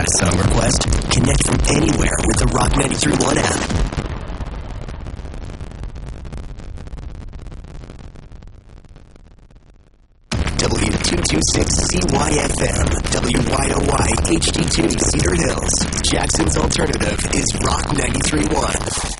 a song request? Connect from anywhere with the Rock 93.1 app. W226CYFM, WYOY HD2 Cedar Hills. Jackson's alternative is Rock 93.1.